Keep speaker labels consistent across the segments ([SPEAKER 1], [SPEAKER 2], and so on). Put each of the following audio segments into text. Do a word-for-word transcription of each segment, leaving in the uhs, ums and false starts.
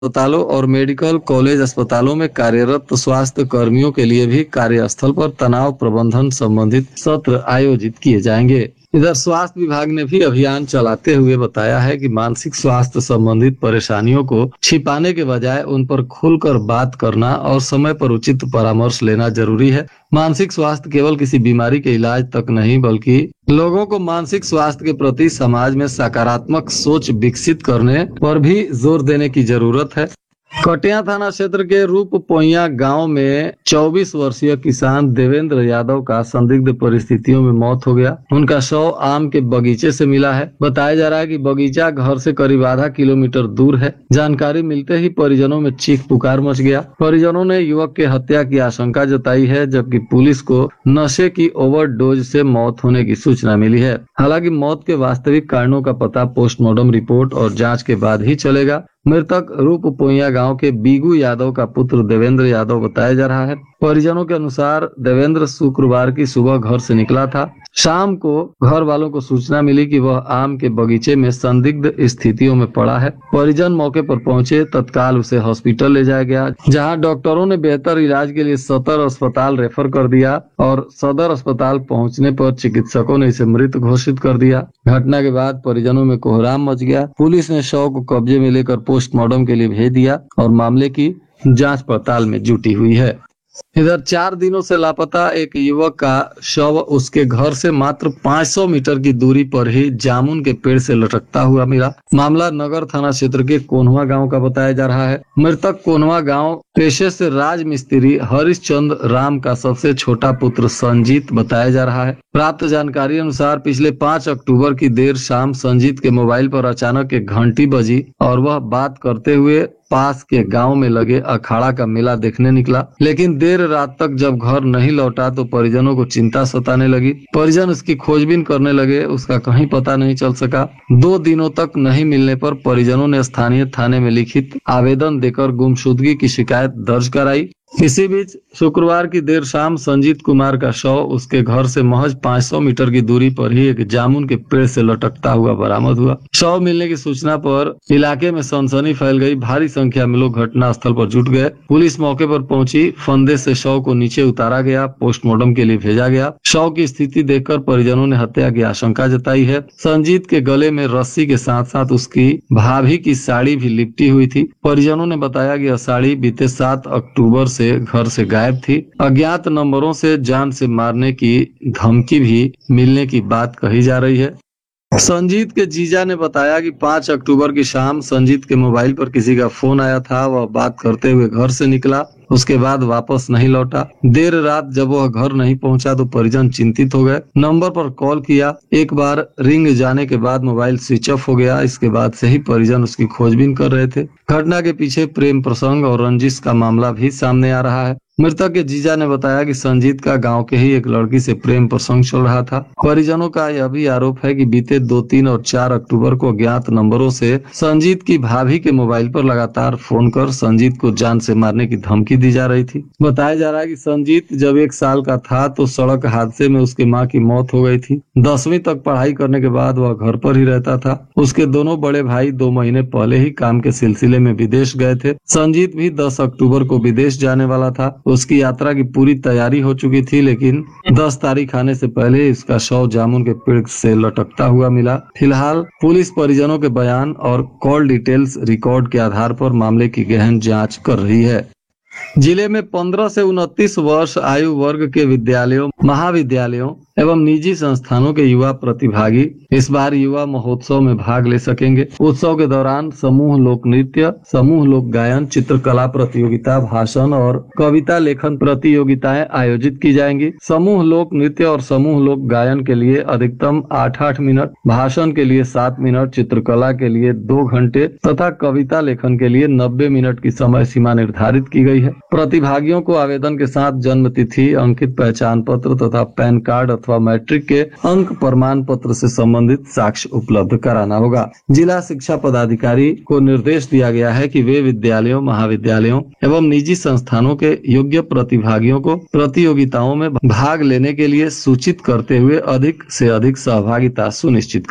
[SPEAKER 1] अस्पतालों और medical college अस्पतालों में कार्यरत स्वास्थ्य कर्मियों के लिए भी कार्यस्थल पर तनाव प्रबंधन संबंधित सत्र आयोजित किए जाएंगे। इधर स्वास्थ्य विभाग ने भी अभियान चलाते हुए बताया है कि मानसिक स्वास्थ्य संबंधित परेशानियों को छिपाने के बजाय उन पर खुलकर बात करना और समय पर उचित परामर्श लेना जरूरी है। मानसिक स्वास्थ्य केवल किसी बीमारी के इलाज तक नहीं, बल्कि लोगों को मानसिक स्वास्थ्य के प्रति समाज में सकारात्मक सोच विकसित करने पर भी जोर देने की जरूरत है। कटिया थाना क्षेत्र के रूप पोइया गांव में चौबीस वर्षीय किसान देवेंद्र यादव का संदिग्ध परिस्थितियों में मौत हो गया। उनका शव आम के बगीचे से मिला है। बताया जा रहा है कि बगीचा घर से करीब आधा किलोमीटर दूर है। जानकारी मिलते ही परिजनों में चीख पुकार मच गया। परिजनों ने युवक के हत्या की आशंका जताई है, जबकि पुलिस को नशे की ओवरडोज से मौत होने की सूचना मिली है। हालांकि मौत के वास्तविक कारणों का पता पोस्टमार्टम रिपोर्ट और जाँच के बाद ही चलेगा। मृतक रूप पोइया गांव के बीगू यादव का पुत्र देवेंद्र यादव बताया जा रहा है। परिजनों के अनुसार देवेंद्र शुक्रवार की सुबह घर से निकला था। शाम को घर वालों को सूचना मिली कि वह आम के बगीचे में संदिग्ध स्थितियों में पड़ा है। परिजन मौके पर पहुंचे, तत्काल उसे हॉस्पिटल ले जाया गया, जहां डॉक्टरों ने बेहतर इलाज के लिए सदर अस्पताल रेफर कर दिया और सदर अस्पताल पहुंचने पर चिकित्सकों ने इसे मृत घोषित कर दिया। घटना के बाद परिजनों में कोहराम मच गया। पुलिस ने शव को कब्जे में लेकर पोस्टमार्टम के लिए भेज दिया और मामले की जांच पड़ताल में जुटी हुई है। इधर चार दिनों से लापता एक युवक का शव उसके घर से मात्र पाँच सौ मीटर की दूरी पर ही जामुन के पेड़ से लटकता हुआ मिला। मामला नगर थाना क्षेत्र के कोन्हवा गांव का बताया जा रहा है। मृतक कोन्हवा गांव पेशे से राज मिस्त्री हरिश्चंद्र राम का सबसे छोटा पुत्र संजीत बताया जा रहा है। प्राप्त जानकारी अनुसार पिछले पाँच अक्टूबर की देर शाम संजीत के मोबाइल पर अचानक एक घंटी बजी और वह बात करते हुए पास के गांव में लगे अखाड़ा का मेला देखने निकला, लेकिन देर रात तक जब घर नहीं लौटा तो परिजनों को चिंता सताने लगी। परिजन उसकी खोजबीन करने लगे, उसका कहीं पता नहीं चल सका। दो दिनों तक नहीं मिलने पर परिजनों ने स्थानीय थाने में लिखित आवेदन देकर गुमशुदगी की शिकायत दर्ज कराई। इसी बीच शुक्रवार की देर शाम संजीत कुमार का शव उसके घर से महज पाँच सौ मीटर की दूरी पर ही एक जामुन के पेड़ से लटकता हुआ बरामद हुआ। शव मिलने की सूचना पर इलाके में सनसनी फैल गई। भारी संख्या में लोग घटना स्थल पर जुट गए। पुलिस मौके पर पहुंची। फंदे से शव को नीचे उतारा गया, पोस्टमार्टम के लिए भेजा गया। शव की स्थिति देखकर परिजनों ने हत्या की आशंका जताई है। संजीत के गले में रस्सी के साथ साथ उसकी भाभी की साड़ी भी लिपटी हुई थी। परिजनों ने बताया कि यह साड़ी बीते सात अक्टूबर से घर से गायब थी। अज्ञात नंबरों से जान से मारने की धमकी भी मिलने की बात कही जा रही है। संजीत के जीजा ने बताया कि पाँच अक्टूबर की शाम संजीत के मोबाइल पर किसी का फोन आया था। वह बात करते हुए घर से निकला, उसके बाद वापस नहीं लौटा। देर रात जब वह घर नहीं पहुंचा तो परिजन चिंतित हो गए। नंबर पर कॉल किया, एक बार रिंग जाने के बाद मोबाइल स्विच ऑफ हो गया। इसके बाद से ही परिजन उसकी खोजबीन कर रहे थे। घटना के पीछे प्रेम प्रसंग और रंजिश का मामला भी सामने आ रहा है। मृतक के जीजा ने बताया कि संजीत का गांव के ही एक लड़की से प्रेम प्रसंग चल रहा था। परिजनों का यह भी आरोप है कि बीते दो तीन और चार अक्टूबर को अज्ञात नंबरों से संजीत की भाभी के मोबाइल पर लगातार फोन कर संजीत को जान से मारने की धमकी दी जा रही थी। बताया जा रहा है कि संजीत जब एक साल का था तो सड़क हादसे में उसकी मां की मौत हो गई थी। दसवीं तक पढ़ाई करने के बाद वह घर पर ही रहता था। उसके दोनों बड़े भाई दो महीने पहले ही काम के सिलसिले में विदेश गए थे। संजीत भी दस अक्टूबर को विदेश जाने वाला था। उसकी यात्रा की पूरी तैयारी हो चुकी थी, लेकिन दस तारीख आने से पहले इसका शव जामुन के पेड़ से लटकता हुआ मिला। फिलहाल पुलिस परिजनों के बयान और कॉल डिटेल्स रिकॉर्ड के आधार पर मामले की गहन जांच कर रही है। जिले में पंद्रह से उनतीस वर्ष आयु वर्ग के विद्यालयों, महाविद्यालयों एवं निजी संस्थानों के युवा प्रतिभागी इस बार युवा महोत्सव में भाग ले सकेंगे। उत्सव के दौरान समूह लोक नृत्य, समूह लोक गायन, चित्रकला प्रतियोगिता, भाषण और कविता लेखन प्रतियोगिताएं आयोजित की जाएंगी। समूह लोक नृत्य और समूह लोक गायन के लिए अधिकतम आठ आठ मिनट, भाषण के लिए सात मिनट, चित्रकला के लिए दो घंटे तथा कविता लेखन के लिए नब्बे मिनट की समय सीमा निर्धारित की गई है। प्रतिभागियों को आवेदन के साथ जन्म तिथि, अंकित पहचान पत्र तथा पैन कार्ड अथवा मैट्रिक के अंक प्रमाण पत्र से संबंधित साक्ष्य उपलब्ध कराना होगा। जिला शिक्षा पदाधिकारी को निर्देश दिया गया है कि वे विद्यालयों, महाविद्यालयों एवं निजी संस्थानों के योग्य प्रतिभागियों को प्रतियोगिताओं में भाग लेने के लिए सूचित करते हुए अधिक से अधिक सहभागिता सुनिश्चित करें।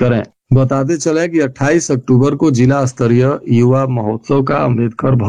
[SPEAKER 1] बताते चले कि अट्ठाईस अक्टूबर को जिला स्तरीय युवा महोत्सव का अम्बेडकर